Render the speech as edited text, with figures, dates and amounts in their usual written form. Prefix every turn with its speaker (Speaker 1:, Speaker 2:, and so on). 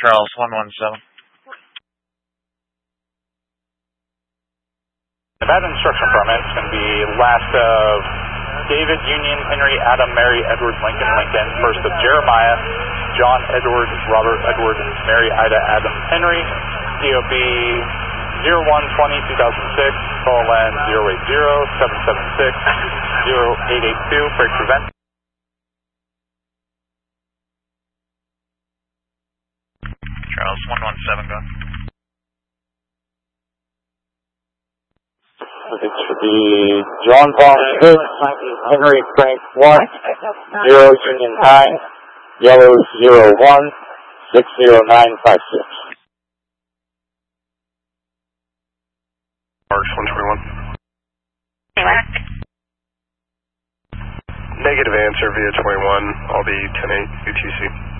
Speaker 1: Charles 117.
Speaker 2: That instruction from it is going to be last of David, Union, Henry, Adam, Mary, Edward, Lincoln, Lincoln. First of Jeremiah, John, Edward, Robert, Edward, Mary, Ida, Adam, Henry. DOB 0120-2006, call land 080-776-0882, break prevent.
Speaker 1: Charles 117, go.
Speaker 3: It should be John Paul Smith, Henry Frank 1, 0 Union High, Yellow 01, 60956.
Speaker 4: March 121. Negative answer via 21, I'll be 10-8 UTC.